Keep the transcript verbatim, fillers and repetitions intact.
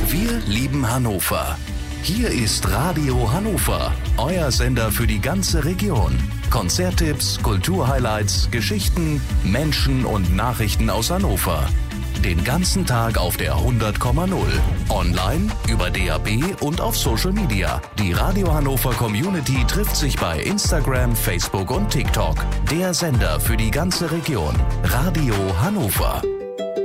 Wir lieben Hannover. Hier ist Radio Hannover, euer Sender für die ganze Region. Konzerttipps, Kulturhighlights, Geschichten, Menschen und Nachrichten aus Hannover. Den ganzen Tag auf der hundert Komma null. Online, über D A B und auf Social Media. Die Radio Hannover Community trifft sich bei Instagram, Facebook und TikTok. Der Sender für die ganze Region. Radio Hannover.